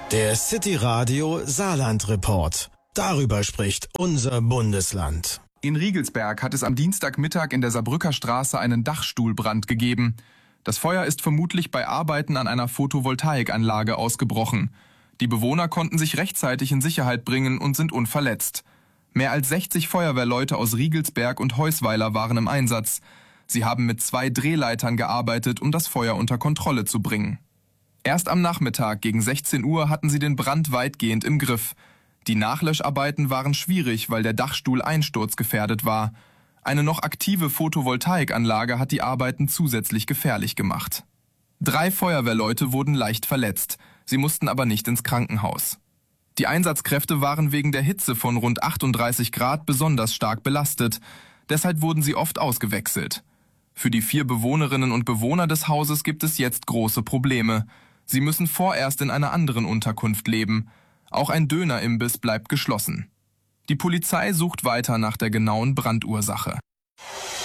Der City Radio Saarland Report. Darüber spricht unser Bundesland. In Riegelsberg hat es am Dienstagmittag in der Saarbrücker Straße einen Dachstuhlbrand gegeben. Das Feuer ist vermutlich bei Arbeiten an einer Photovoltaikanlage ausgebrochen. Die Bewohner konnten sich rechtzeitig in Sicherheit bringen und sind unverletzt. Mehr als 60 Feuerwehrleute aus Riegelsberg und Heusweiler waren im Einsatz. Sie haben mit 2 Drehleitern gearbeitet, um das Feuer unter Kontrolle zu bringen. Erst am Nachmittag gegen 16 Uhr hatten sie den Brand weitgehend im Griff. Die Nachlöscharbeiten waren schwierig, weil der Dachstuhl einsturzgefährdet war. Eine noch aktive Photovoltaikanlage hat die Arbeiten zusätzlich gefährlich gemacht. 3 Feuerwehrleute wurden leicht verletzt. Sie mussten aber nicht ins Krankenhaus. Die Einsatzkräfte waren wegen der Hitze von rund 38 Grad besonders stark belastet. Deshalb wurden sie oft ausgewechselt. Für die 4 Bewohnerinnen und Bewohner des Hauses gibt es jetzt große Probleme. Sie müssen vorerst in einer anderen Unterkunft leben. Auch ein Dönerimbiss bleibt geschlossen. Die Polizei sucht weiter nach der genauen Brandursache.